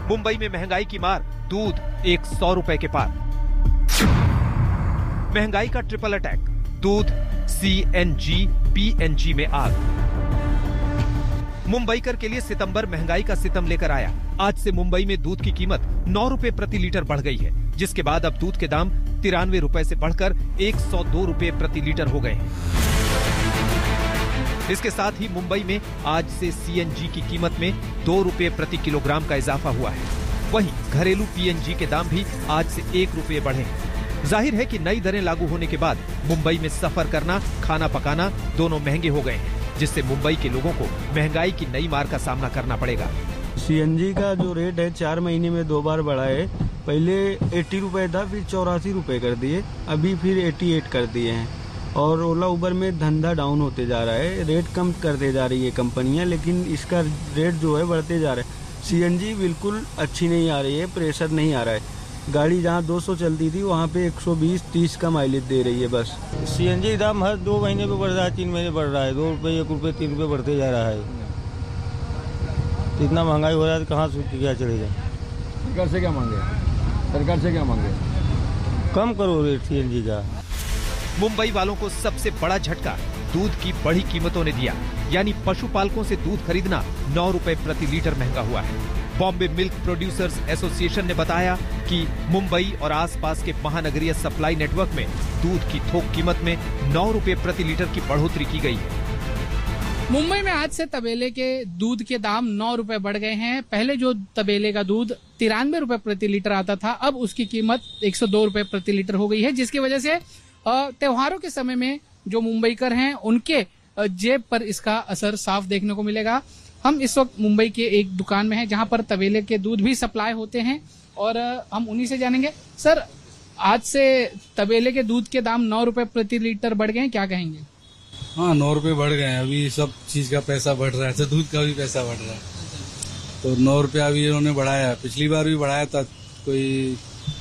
मुंबई में महंगाई की मार, दूध 100 रुपए के पार। महंगाई का ट्रिपल अटैक, दूध, CNG, PNG में आग। मुंबईकर के लिए सितंबर महंगाई का सितम लेकर आया। आज से मुंबई में दूध की कीमत 9 रुपए प्रति लीटर बढ़ गई है, जिसके बाद अब दूध के दाम 93 रुपए से बढ़कर 102 रुपए प्रति लीटर हो गए हैं। इसके साथ ही मुंबई में आज से CNG की कीमत में 2 रुपए प्रति किलोग्राम का इजाफा हुआ है। वहीं घरेलू PNG के दाम भी आज से 1 रुपए बढ़े हैं। जाहिर है कि नई दरें लागू होने के बाद मुंबई में सफर करना, खाना पकाना दोनों महंगे हो गए हैं, जिससे मुंबई के लोगों को महंगाई की नई मार का सामना करना पड़ेगा। CNG का जो रेट है 4 महीने में 2 बार बढ़ा है। पहले 80 रुपए था, फिर 84 रुपए कर दिए, अभी फिर 88 कर दिए हैं। और ओला उबर में धंधा डाउन होते जा रहा है, रेट कम करते जा रही है कंपनियां, लेकिन इसका रेट जो है बढ़ते जा रहा है। CNG बिल्कुल अच्छी नहीं आ रही है, प्रेशर नहीं आ रहा है। गाड़ी जहाँ 200 चलती थी वहाँ पे 120-30 का माइलेज दे रही है बस। CNG दाम हर 2 महीने पे बढ़ रहा है, 3 महीने बढ़ रहा है, 2 रुपये, 1 रुपये, 3 रुपये बढ़ते जा रहा है। इतना महंगाई हो रहा है तो कहाँ से क्या चलेगा? सरकार से क्या मांगे? सरकार से क्या मांगे? कम करो रेट CNG का। मुंबई वालों को सबसे बड़ा झटका दूध की बढ़ी कीमतों ने दिया, यानी पशुपालकों से दूध खरीदना 9 रुपए प्रति लीटर महंगा हुआ है। बॉम्बे मिल्क प्रोड्यूसर्स एसोसिएशन ने बताया कि मुंबई और आसपास के महानगरीय सप्लाई नेटवर्क में दूध की थोक कीमत में 9 रुपए प्रति लीटर की बढ़ोतरी की गई है। मुंबई में आज से तबेले के दूध के दाम 9 रुपए बढ़ गए हैं। पहले जो तबेले का दूध 93 रुपए प्रति लीटर आता था, अब उसकी कीमत 102 रुपए प्रति लीटर हो गई है, जिसकी वजह से त्योहारों के समय में जो मुंबईकर हैं उनके जेब पर इसका असर साफ देखने को मिलेगा। हम इस वक्त मुंबई के एक दुकान में हैं जहां पर तबेले के दूध भी सप्लाई होते हैं और हम उन्हीं से जानेंगे। सर, आज से तबेले के दूध के दाम 9 रुपए प्रति लीटर बढ़ गए हैं, क्या कहेंगे? हाँ, 9 रुपए बढ़ गए हैं। अभी सब चीज का पैसा बढ़ रहा है, तो दूध का भी पैसा बढ़ रहा है, तो 9 रुपया अभी इन्होंने बढ़ाया। पिछली बार भी बढ़ाया था, कोई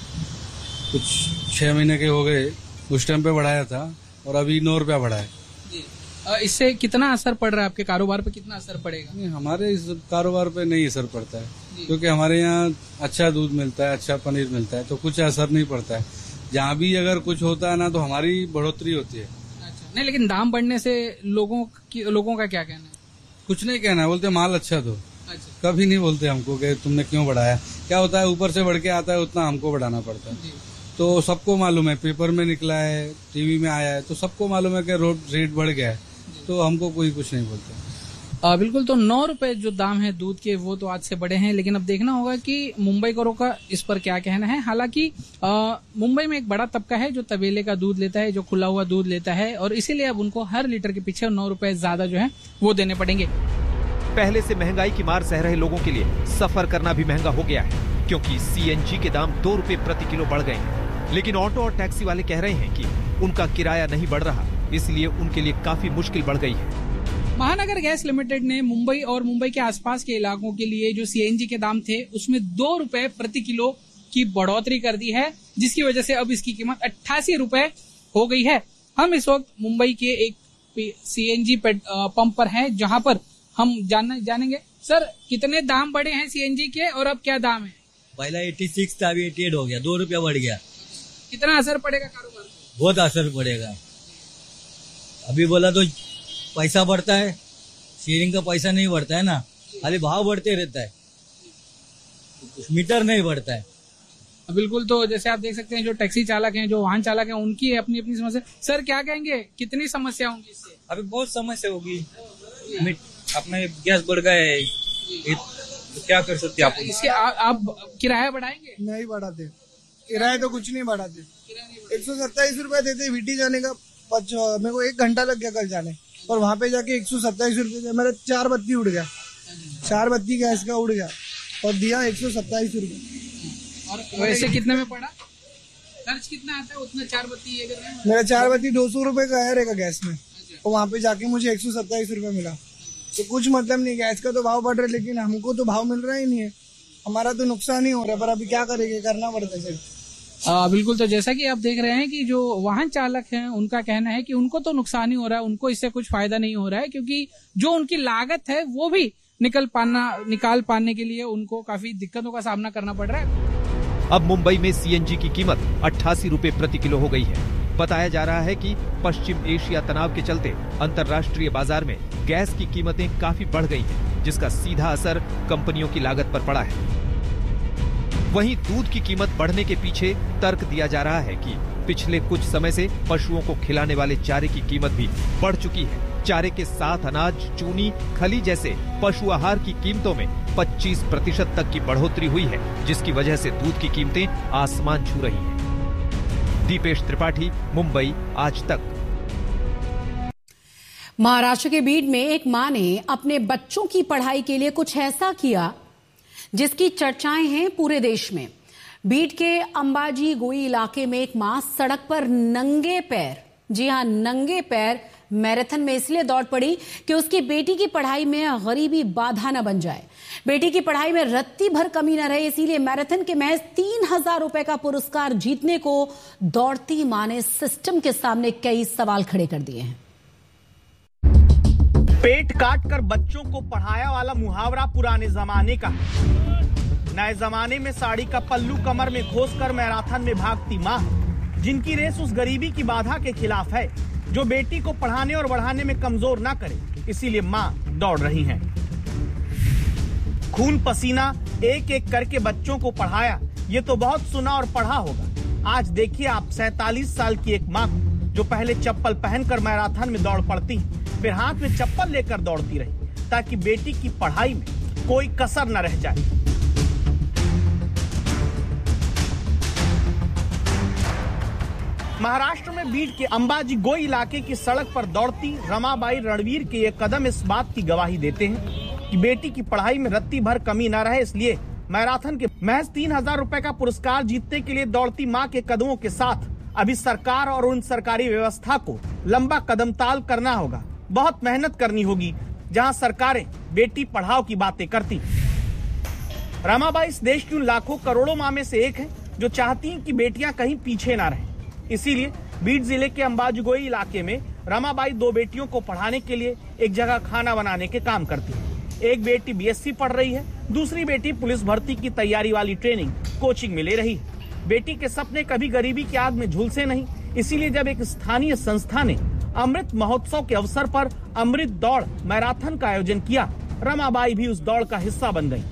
कुछ 6 महीने के हो गए, उस टाइम पे बढ़ाया था, और अभी 9 रुपया बढ़ा है। इससे कितना असर पड़ रहा है आपके कारोबार पे? कितना असर पड़ेगा? नहीं, हमारे इस कारोबार पे नहीं असर पड़ता है, क्योंकि हमारे यहाँ अच्छा दूध मिलता है, अच्छा पनीर मिलता है, तो कुछ असर नहीं पड़ता है। जहाँ भी अगर कुछ होता है ना, तो हमारी बढ़ोतरी होती है। अच्छा, नहीं, लेकिन दाम बढ़ने से लोगों का क्या कहना है? कुछ नहीं कहना है, बोलते माल अच्छा दो। अच्छा। कभी नहीं बोलते हमको कि तुमने क्यों बढ़ाया। क्या होता है, ऊपर से बढ़ के आता है, उतना हमको बढ़ाना पड़ता है। तो सबको मालूम है, पेपर में निकला है, टीवी में आया है, तो सबको मालूम है कि रेट बढ़ गया है, तो हमको कोई कुछ नहीं बोलता। बिल्कुल। तो 9 रुपए जो दाम है दूध के, वो तो आज से बढ़े हैं, लेकिन अब देखना होगा कि मुंबईकरों का इस पर क्या कहना है। हालांकि मुंबई में एक बड़ा तबका है जो तबेले का दूध लेता है, जो खुला हुआ दूध लेता है, और इसीलिए अब उनको हर लीटर के पीछे 9 रुपए ज्यादा जो है वो देने पड़ेंगे। पहले से महंगाई की मार सह रहे लोगों के लिए सफर करना भी महंगा हो गया है, क्योंकि CNG के दाम 2 रुपए प्रति किलो बढ़ गए हैं। लेकिन ऑटो और टैक्सी वाले कह रहे हैं कि उनका किराया नहीं बढ़ रहा, इसलिए उनके लिए काफी मुश्किल बढ़ गई है। महानगर गैस लिमिटेड ने मुंबई और मुंबई के आसपास के इलाकों के लिए जो CNG के दाम थे उसमें 2 रुपए प्रति किलो की बढ़ोतरी कर दी है, जिसकी वजह से अब इसकी कीमत 88 रुपए हो गई है। हम इस वक्त मुंबई के एक CNG पंप पर हैं, जहां पर हम जानेंगे। सर, कितने दाम बढ़े हैं CNG के और अब क्या दाम है? पहला 86 था, अभी 88 हो गया, 2 रुपया बढ़ गया। कितना असर पड़ेगा कारोबार पर? बहुत असर पड़ेगा। अभी बोला तो पैसा बढ़ता है, शेयरिंग का पैसा नहीं बढ़ता है ना, खाली भाव बढ़ते रहता है, मीटर नहीं बढ़ता है। बिल्कुल। तो जैसे आप देख सकते हैं, जो टैक्सी चालक हैं, जो वाहन चालक हैं, उनकी अपनी अपनी समस्या। सर, क्या कहेंगे, कितनी समस्या होंगी इससे? अभी बहुत समस्या होगी, अपने गैस बढ़ गए, तो क्या कर सकते आप? इसके आप किराया बढ़ाएंगे? नहीं बढ़ाते, किराया तो कुछ नहीं बढ़ाते। 127 रुपए देते VT जाने का, मेरे को 1 घंटा लग गया कल जाने, और वहां पे जाके 127 रुपए मेरा 4 बत्ती उड़ गया, 4 बत्ती गैस का उड़ गया, और दिया 127 रुपए। और वैसे कितने में पड़ा? खर्च कितना आता है उतना 4 बत्ती? मेरा 4 बत्ती 200 रुपए का है रहेगा गैस में, और वहाँ पे जाके मुझे 127 रुपए मिला। तो कुछ मतलब नहीं, गैस का तो भाव बढ़ रहा है, लेकिन हमको तो भाव मिल रहा ही नहीं है, हमारा तो नुकसान ही हो रहा है। पर अभी क्या करेंगे, करना पड़ता है। बिल्कुल। तो जैसा कि आप देख रहे हैं कि जो वाहन चालक हैं उनका कहना है कि उनको तो नुकसान ही हो रहा है, उनको इससे कुछ फायदा नहीं हो रहा है, क्योंकि जो उनकी लागत है वो भी निकाल पाने के लिए उनको काफी दिक्कतों का सामना करना पड़ रहा है। अब मुंबई में सीएनजी की कीमत 88 रुपए प्रति किलो हो गई है। बताया जा रहा है कि पश्चिम एशिया तनाव के चलते अंतर्राष्ट्रीय बाजार में गैस की कीमतें काफी बढ़ गई हैं, जिसका सीधा असर कंपनियों की लागत पर पड़ा है। वहीं दूध की कीमत बढ़ने के पीछे तर्क दिया जा रहा है कि पिछले कुछ समय से पशुओं को खिलाने वाले चारे की कीमत भी बढ़ चुकी है। चारे के साथ अनाज, चूनी, खली जैसे पशु आहार की कीमतों में 25% तक की बढ़ोतरी हुई है, जिसकी वजह से दूध की कीमतें आसमान छू रही हैं। दीपेश त्रिपाठी, मुंबई, आज तक। महाराष्ट्र के बीड में एक मां ने अपने बच्चों की पढ़ाई के लिए कुछ ऐसा किया जिसकी चर्चाएं हैं पूरे देश में। बीड के अंबाजी गोई इलाके में एक मां सड़क पर नंगे पैर, जी हां नंगे पैर, मैराथन में इसलिए दौड़ पड़ी कि उसकी बेटी की पढ़ाई में गरीबी बाधा न बन जाए। बेटी की पढ़ाई में रत्ती भर कमी न रहे, इसीलिए मैराथन के महज 3000 रुपए का पुरस्कार जीतने को दौड़ती मां ने सिस्टम के सामने कई सवाल खड़े कर दिए हैं। पेट काट कर बच्चों को पढ़ाया वाला मुहावरा पुराने जमाने का है। नए जमाने में साड़ी का पल्लू कमर में खोसकर मैराथन में भागती मां, जिनकी रेस उस गरीबी की बाधा के खिलाफ है जो बेटी को पढ़ाने और बढ़ाने में कमजोर ना करे, इसीलिए मां दौड़ रही हैं। खून पसीना एक एक करके बच्चों को पढ़ाया, ये तो बहुत सुना और पढ़ा होगा। आज देखिए आप 47 साल की एक मां को, जो पहले चप्पल पहनकर मैराथन में दौड़ पड़ती, फिर हाथ में चप्पल लेकर दौड़ती रही, ताकि बेटी की पढ़ाई में कोई कसर न रह जाए। महाराष्ट्र में बीड के अंबाजी गोई इलाके की सड़क पर दौड़ती रमाबाई रणवीर के ये कदम इस बात की गवाही देते हैं कि बेटी की पढ़ाई में रत्ती भर कमी न रहे, इसलिए मैराथन के महज 3000 रुपए का पुरस्कार जीतने के लिए दौड़ती मां के कदमों के साथ अभी सरकार और उन सरकारी व्यवस्था को लंबा कदमताल करना होगा। बहुत मेहनत करनी होगी। जहां सरकारें बेटी पढ़ाओ की बातें करती, रमाबाई इस देश की उन लाखों करोड़ों मां में से एक है जो चाहती हैं कि बेटियां कहीं पीछे ना रहें। इसीलिए बीड जिले के अंबाजगोई इलाके में रमाबाई 2 बेटियों को पढ़ाने के लिए एक जगह खाना बनाने के काम करती है। एक बेटी बीएससी पढ़ रही है, दूसरी बेटी पुलिस भर्ती की तैयारी वाली ट्रेनिंग कोचिंग में ले रही है। बेटी के सपने कभी गरीबी की आग में झुलसे नहीं, इसीलिए जब एक स्थानीय संस्था ने अमृत महोत्सव के अवसर पर अमृत दौड़ मैराथन का आयोजन किया, रमाबाई भी उस दौड़ का हिस्सा बन गई।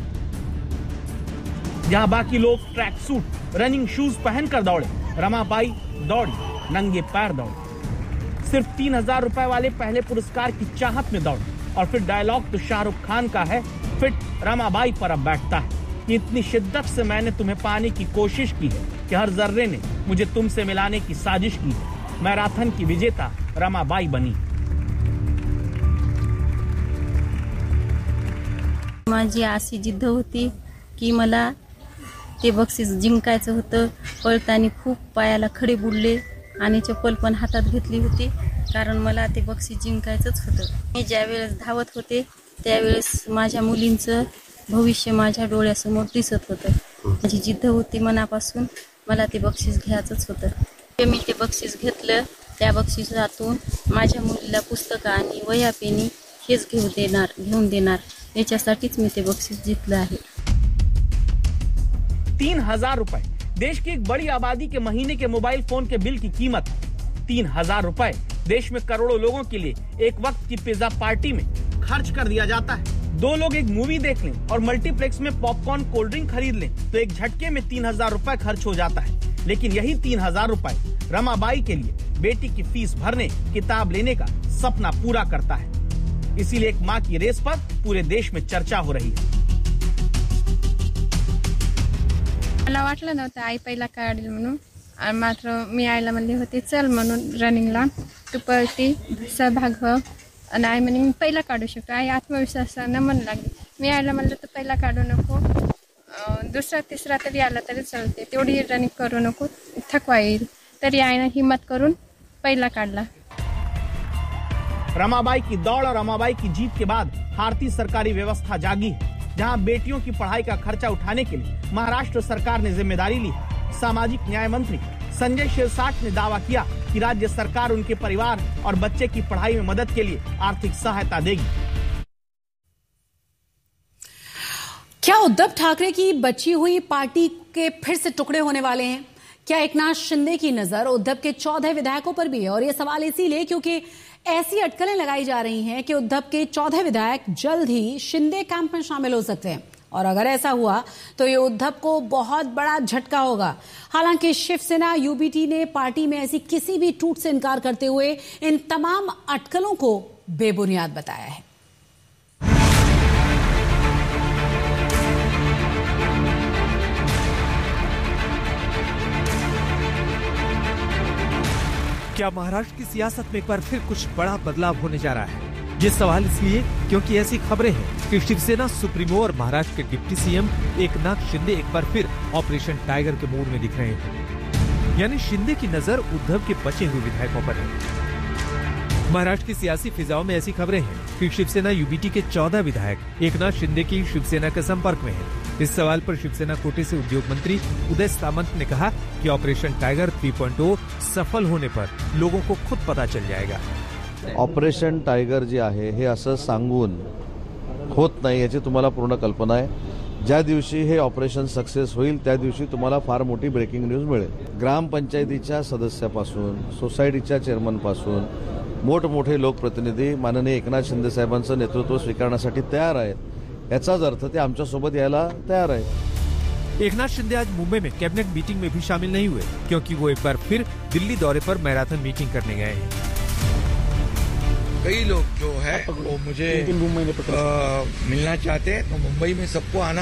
जहां बाकी लोग ट्रैक सूट, रनिंग शूज पहनकर दौड़े, रमाबाई दौड़ी नंगे पैर दौड़ी। सिर्फ 3000 रुपए वाले पहले पुरस्कार की चाहत में दौड़ी, और फिर डायलॉग तो शाहरुख खान का है, फिट रमाबाई पर अब बैठता है कि इतनी शिद्दत से मैंने तुम्हें पाने की कोशिश की है कि हर जर्रे ने मुझे तुमसे मिलाने की साजिश की है। मैराथन की विजेता रमाबाई बनी। माझी अशी जिद्द होती की मला ते बक्षीस जिंकायचं होतं। पळताना खूप पायाला खडे बुडले आणि चप्पल पण हातात घेतली होती, कारण मला ते बक्षीस जिंकायचंच होतं। मी ज्यावेळेस धावत होते त्यावेळेस माझ्या मुलींचं भविष्य माझ्या डोळ्यासमोर दिसत होतं। माझी जिद्द होती मनापासून, मला ते बक्षीस घ्यायचंच होतं। मी ते बक्षीस घेतलं, त्या बक्षिसातून माझ्या मुलीला पुस्तकं आणि वह्या पेनी हेच घेऊन देणार याच्यासाठीच मी ते बक्षीस जिंकलं आहे। 3000 रुपए देश की एक बड़ी आबादी के महीने के मोबाइल फोन के बिल की कीमत। 3000 रुपए देश में करोड़ों लोगों के लिए एक वक्त की पिज्जा पार्टी में खर्च कर दिया जाता है। 2 लोग एक मूवी देख लें और मल्टीप्लेक्स में पॉपकॉर्न, कोल्ड ड्रिंक खरीद लें तो एक झटके में 3000 रुपए खर्च हो जाता है। लेकिन यही 3000 रुपए रमाबाई के लिए बेटी की फीस भरने, किताब लेने का सपना पूरा करता है। इसीलिए एक माँ की रेस पर पूरे देश में चर्चा हो रही है। मला वाटलं नव्हतं आई पहिला काढेल म्हणून, मात्र मी आईला म्हणले होते चल म्हणून रनिंगला, तू पळती सहभाग हो, आणि आई म्हणे मी पहिला काढू शकतो। आई आत्मविश्वासानं म्हणू लागली। मी आईला म्हणलं तर पहिला काढू नको, दुसरा तिसरा तरी आला तरी चालते, तेवढी रनिंग करू नको, थकवा येईल। तरी आईने हिम्मत करून पहिला काढला। रमाबाई की दौड़ और रमाबाई की जीत के बाद भारतीय सरकारी व्यवस्था जागी है, जहां बेटियों की पढ़ाई का खर्चा उठाने के लिए महाराष्ट्र सरकार ने जिम्मेदारी ली है। सामाजिक न्याय मंत्री संजय शिरसाट ने दावा किया कि राज्य सरकार उनके परिवार और बच्चे की पढ़ाई में मदद के लिए आर्थिक सहायता देगी। उद्धव ठाकरे की बची हुई पार्टी के फिर से टुकड़े होने वाले हैं? क्या एकनाथ शिंदे की नजर उद्धव के 14 विधायकों पर भी है? और ये सवाल इसीलिए क्योंकि ऐसी अटकलें लगाई जा रही हैं कि उद्धव के 14 विधायक जल्द ही शिंदे कैंप में शामिल हो सकते हैं। और अगर ऐसा हुआ तो ये उद्धव को बहुत बड़ा झटका होगा। हालांकि शिवसेना यूबीटी ने पार्टी में ऐसी किसी भी टूट से इनकार करते हुए इन तमाम अटकलों को बेबुनियाद बताया है। क्या महाराष्ट्र की सियासत में एक बार फिर कुछ बड़ा बदलाव होने जा रहा है? ये सवाल इसलिए क्योंकि ऐसी खबरें हैं कि शिवसेना सुप्रीमो और महाराष्ट्र के डिप्टी सीएम एकनाथ शिंदे एक बार फिर ऑपरेशन टाइगर के मूड में दिख रहे हैं। यानी शिंदे की नजर उद्धव के बचे हुए विधायकों पर है। महाराष्ट्र की सियासी फिजाओं में ऐसी खबरें हैं कि शिवसेना यूबीटी के 14 विधायक एकनाथ शिंदे की शिवसेना के संपर्क में हैं। इस सवाल पर शिवसेना कोटे से उद्योग मंत्री उदय सामंत ने कहा कि ऑपरेशन टाइगर 3.0 सफल होने पर लोगों को खुद पता चल जाएगा। ऑपरेशन टायगर जे आहे हे असं सांगून होत नाही याची तुम्हाला पूर्ण कल्पना आहे। ज्या दिवशी हे ऑपरेशन सक्सेस होईल त्या दिवशी तुम्हाला फार मोठी ब्रेकिंग न्यूज मिळेल। ग्रामपंचायतीच्या सदस्यापासून सोसायटीच्या चेअरमनपासून मोठमोठे लोकप्रतिनिधी माननीय एकनाथ शिंदे साहेबांचं नेतृत्व स्वीकारण्यासाठी तयार आहेत। याचाच अर्थ ते आमच्यासोबत यायला तयार आहेत। एकनाथ शिंदे आज मुंबई में कैबिनेट मीटिंग में भी शामिल नहीं हुए क्योंकि वो एक बार फिर दिल्ली दौरे पर मैराथन मीटिंग करने गए हैं। कई लोग जो है वो मुझे मिलना चाहते हैं, तो मुंबई में सबको आना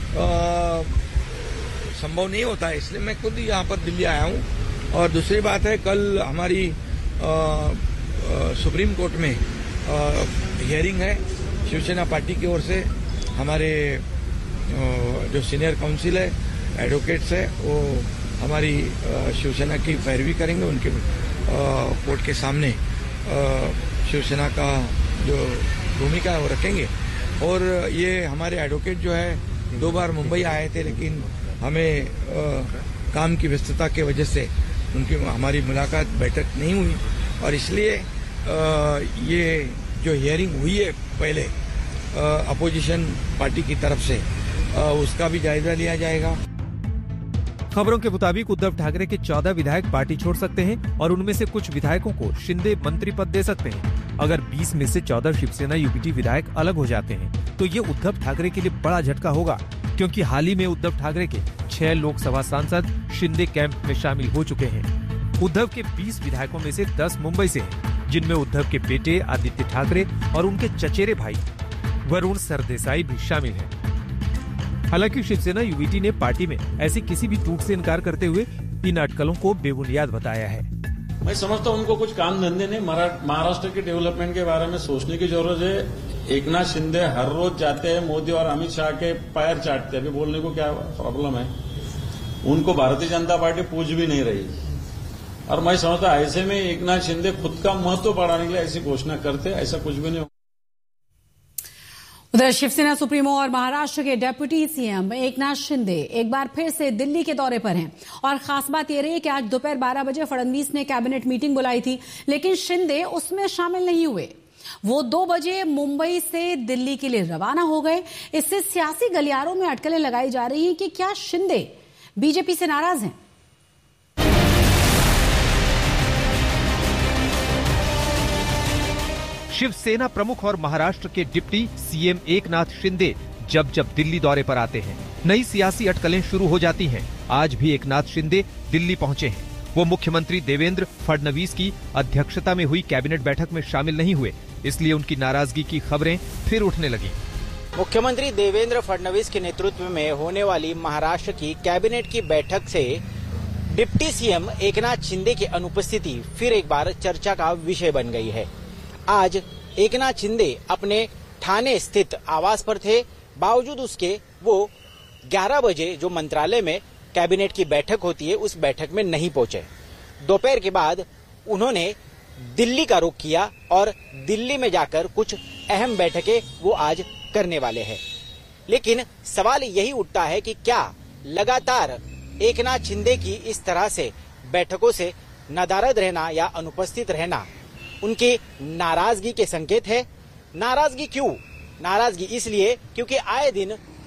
संभव नहीं होता है, इसलिए मैं खुद यहाँ पर दिल्ली आया हूँ। और दूसरी बात है, कल हमारी सुप्रीम कोर्ट में हियरिंग है शिवसेना पार्टी की ओर से। हमारे जो सीनियर काउंसिल है, एडवोकेट्स है, वो हमारी शिवसेना की पैरवी करेंगे। उनके कोर्ट के सामने शिवसेना का जो भूमिका है वो रखेंगे। और ये हमारे एडवोकेट जो है 2 बार मुंबई आए थे, लेकिन हमें काम की व्यस्तता की वजह से हमारी मुलाकात बैठक नहीं हुई, और इसलिए ये जो हियरिंग हुई है पहले अपोजिशन पार्टी की तरफ से, उसका भी जायजा लिया जाएगा। खबरों के मुताबिक उद्धव ठाकरे के 14 विधायक पार्टी छोड़ सकते हैं और उनमें से कुछ विधायकों को शिंदे मंत्री पद दे सकते हैं। अगर 20 में से 14 शिवसेना यूबीटी विधायक अलग हो जाते हैं तो ये उद्धव ठाकरे के लिए बड़ा झटका होगा, क्योंकि हाल ही में उद्धव ठाकरे के 6 लोकसभा सांसद शिंदे कैंप में शामिल हो चुके हैं। उद्धव के 20 विधायकों में से 10 मुंबई से हैं, जिनमें उद्धव के बेटे आदित्य ठाकरे और उनके चचेरे भाई वरुण सरदेसाई भी शामिल हैं। हालांकि शिवसेना यूबीटी ने पार्टी में ऐसी किसी भी टूट से इनकार करते हुए इन अटकलों को बेबुनियाद बताया है। मैं समझता हूँ उनको कुछ काम धंधे नहीं, महाराष्ट्र के डेवलपमेंट के बारे में सोचने की जरूरत है। एकनाथ शिंदे हर रोज जाते हैं मोदी और अमित शाह के पैर चाटते हैं, अभी बोलने को क्या प्रॉब्लम है? उनको भारतीय जनता पार्टी पूछ भी नहीं रही। और मैं समझता ऐसे में एकनाथ शिंदे खुद का महत्व बढ़ाने के लिए ऐसी घोषणा करते, ऐसा कुछ भी नहीं। उधर शिवसेना सुप्रीमो और महाराष्ट्र के डेप्यूटी सीएम एकनाथ शिंदे एक बार फिर से दिल्ली के दौरे पर हैं। और खास बात यह रही कि आज दोपहर 12 बजे फडणवीस ने कैबिनेट मीटिंग बुलाई थी, लेकिन शिंदे उसमें शामिल नहीं हुए। वो 2 बजे मुंबई से दिल्ली के लिए रवाना हो गए। इससे सियासी गलियारों में अटकलें लगाई जा रही हैं कि क्या शिंदे बीजेपी से नाराज हैं। शिवसेना प्रमुख और महाराष्ट्र के डिप्टी सीएम एकनाथ शिंदे जब दिल्ली दौरे पर आते हैं, नई सियासी अटकलें शुरू हो जाती हैं। आज भी एकनाथ शिंदे दिल्ली पहुंचे हैं। वो मुख्यमंत्री देवेंद्र फडणवीस की अध्यक्षता में हुई कैबिनेट बैठक में शामिल नहीं हुए, इसलिए उनकी नाराजगी की खबरें फिर उठने लगी। मुख्यमंत्री देवेंद्र फडणवीस के नेतृत्व में होने वाली महाराष्ट्र की कैबिनेट की बैठक से डिप्टी सीएम एकनाथ शिंदे की अनुपस्थिति फिर एक बार चर्चा का विषय बन गई है। आज एकनाथ शिंदे अपने ठाणे स्थित आवास पर थे, बावजूद उसके वो 11 बजे जो मंत्रालय में कैबिनेट की बैठक होती है उस बैठक में नहीं पहुंचे। दोपहर के बाद उन्होंने दिल्ली का रुख किया और दिल्ली में जाकर कुछ अहम बैठकें वो आज करने वाले हैं। लेकिन सवाल यही उठता है कि क्या लगातार एकनाथ शिंदे की इस तरह से बैठकों से नदारद रहना या अनुपस्थित रहना उनकी नाराजगी के संकेत है। नाराजगी क्यों? नाराजगी इसलिए क्योंकि आए दिन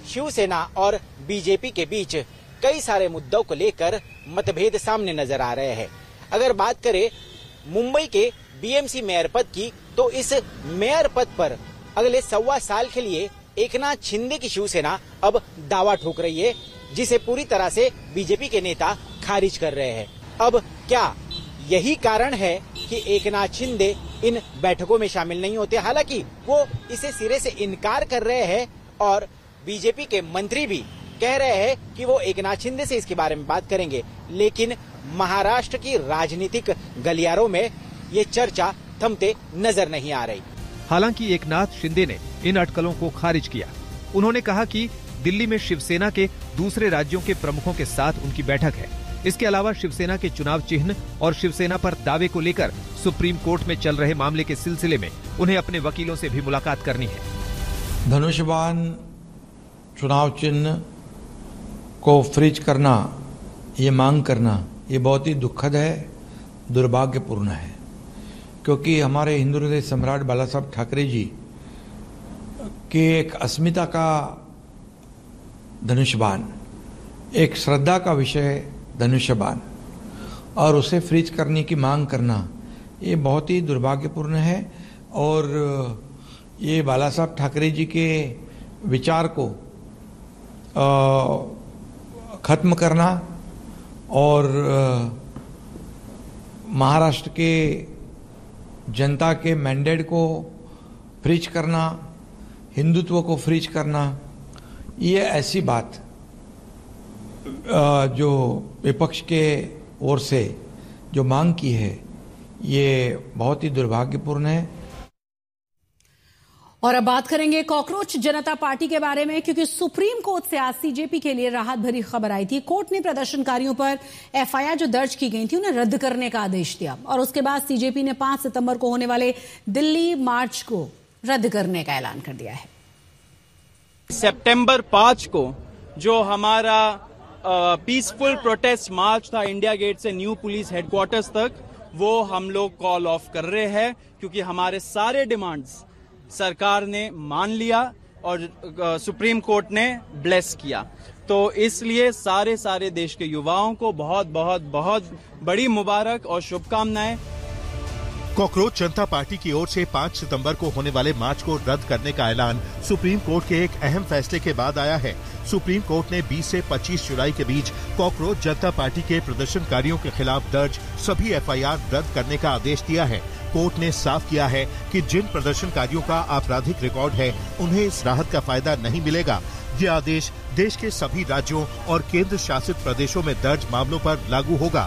शिवसेना और बीजेपी के बीच कई सारे मुद्दों को लेकर मतभेद सामने नजर आ रहे हैं। अगर बात करें मुंबई के बीएमसी मेयर पद की, तो इस मेयर पद पर अगले 1.25 साल के लिए एकनाथ शिंदे की शिवसेना अब दावा ठोक रही है, जिसे पूरी तरह से बीजेपी के नेता खारिज कर रहे हैं। अब क्या यही कारण है कि एकनाथ शिंदे इन बैठकों में शामिल नहीं होते? हालांकि वो इसे सिरे से इनकार कर रहे हैं और बीजेपी के मंत्री भी कह रहे हैं कि वो एकनाथ शिंदे से इसके बारे में बात करेंगे, लेकिन महाराष्ट्र की राजनीतिक गलियारों में ये चर्चा थमते नजर नहीं आ रही। हालांकि एकनाथ शिंदे ने इन अटकलों को खारिज किया। उन्होंने कहा कि दिल्ली में शिवसेना के दूसरे राज्यों के प्रमुखों के साथ उनकी बैठक है। इसके अलावा शिवसेना के चुनाव चिन्ह और शिवसेना पर दावे को लेकर सुप्रीम कोर्ट में चल रहे मामले के सिलसिले में उन्हें अपने वकीलों से भी मुलाकात करनी है। धनुष्यबाण चुनाव चिन्ह को फ्रीज करना, ये मांग करना, ये बहुत ही दुखद है, दुर्भाग्यपूर्ण है, क्योंकि हमारे हिंदू हृदय सम्राट बाला साहब ठाकरे जी के एक अस्मिता का धनुष्यबाण, एक श्रद्धा का विषय धनुष्यबाण, और उसे फ्रीज करने की मांग करना, ये बहुत ही दुर्भाग्यपूर्ण है। और ये बाला साहब ठाकरे जी के विचार को खत्म करना और महाराष्ट्र के जनता के मैंडेट को फ्रीज करना, हिंदुत्व को फ्रीज करना, ये ऐसी बात जो विपक्ष के ओर से जो मांग की है, ये बहुत ही दुर्भाग्यपूर्ण है। और अब बात करेंगे कॉकरोच जनता पार्टी के बारे में, क्योंकि सुप्रीम कोर्ट से आज सीजेपी के लिए राहत भरी खबर आई थी। कोर्ट ने प्रदर्शनकारियों पर एफआईआर जो दर्ज की गई थी उन्हें रद्द करने का आदेश दिया, और उसके बाद सीजेपी ने 5 सितंबर को होने वाले दिल्ली मार्च को रद्द करने का ऐलान कर दिया है। सितंबर 5 को जो हमारा पीसफुल प्रोटेस्ट मार्च था इंडिया गेट से न्यू पुलिस हेडक्वार्टर्स तक, वो हम लोग कॉल ऑफ कर रहे हैं, क्योंकि हमारे सारे डिमांड्स सरकार ने मान लिया और सुप्रीम कोर्ट ने ब्लेस किया। तो इसलिए सारे देश के युवाओं को बहुत बहुत बहुत बड़ी मुबारक और शुभकामनाएं। कॉकरोच जनता पार्टी की ओर से 5 सितंबर को होने वाले मार्च को रद्द करने का ऐलान सुप्रीम कोर्ट के एक अहम फैसले के बाद आया है। सुप्रीम कोर्ट ने 20 से 25 जुलाई के बीच कॉकरोच जनता पार्टी के प्रदर्शनकारियों के खिलाफ दर्ज सभी एफआईआर रद्द करने का आदेश दिया है। कोर्ट ने साफ किया है कि जिन प्रदर्शनकारियों का आपराधिक रिकॉर्ड है, उन्हें इस राहत का फायदा नहीं मिलेगा। ये आदेश देश के सभी राज्यों और केंद्र शासित प्रदेशों में दर्ज मामलों पर लागू होगा।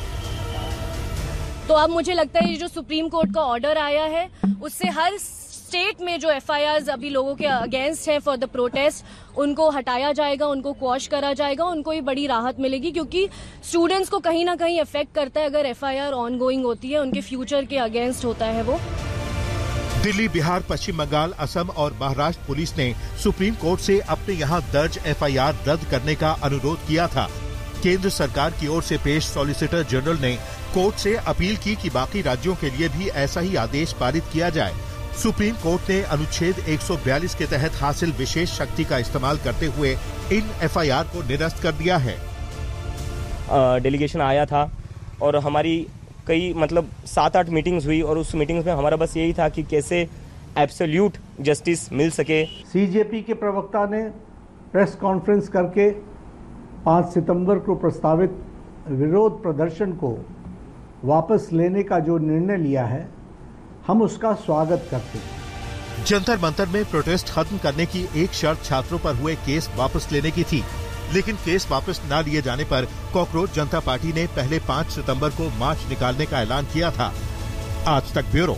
तो अब मुझे लगता है ये जो सुप्रीम कोर्ट का ऑर्डर आया है, उससे हर स्टेट में जो एफआईआर्स अभी लोगों के अगेंस्ट है फॉर द प्रोटेस्ट, उनको हटाया जाएगा, उनको क्वॉश करा जाएगा, उनको ये बड़ी राहत मिलेगी, क्योंकि स्टूडेंट्स को कहीं ना कहीं इफेक्ट करता है अगर एफआईआर ऑनगोइंग होती है, उनके फ्यूचर के अगेंस्ट होता है वो। दिल्ली, बिहार, पश्चिम बंगाल, असम और महाराष्ट्र पुलिस ने सुप्रीम कोर्ट से अपने यहाँ दर्ज एफआईआर रद्द करने का अनुरोध किया था। केंद्र सरकार की ओर से पेश सॉलिसिटर जनरल ने कोर्ट से अपील की कि बाकी राज्यों के लिए भी ऐसा ही आदेश पारित किया जाए। सुप्रीम कोर्ट ने अनुच्छेद 142 के तहत हासिल विशेष शक्ति का इस्तेमाल करते हुए इन एफआईआर को निरस्त कर दिया है। डेलीगेशन आया था और हमारी कई 7-8 मीटिंग्स हुई, और उस मीटिंग्स में हमारा बस यही था कि कैसे एब्सोल्यूट जस्टिस मिल सके। सीजेपी के प्रवक्ता ने प्रेस कॉन्फ्रेंस करके 5 सितंबर को प्रस्तावित विरोध प्रदर्शन को वापस लेने का जो निर्णय लिया है, हम उसका स्वागत करते हैं। जंतर मंतर में प्रोटेस्ट खत्म करने की एक शर्त छात्रों पर हुए केस वापस लेने की थी, लेकिन केस वापस न लिए जाने पर कॉकरोच जनता पार्टी ने पहले 5 सितंबर को मार्च निकालने का ऐलान किया था। आज तक ब्यूरो।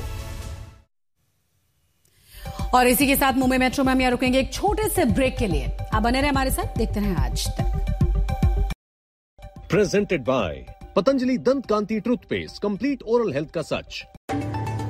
और इसी के साथ मुंबई मेट्रो में हम यहाँ रुकेंगे एक छोटे से ब्रेक के लिए। आप बने रहे हमारे साथ, देखते रहें आज तक। प्रेजेंटेड बाय पतंजलि दंत कांति टूथपेस्ट, कंप्लीट ओरल हेल्थ का सच।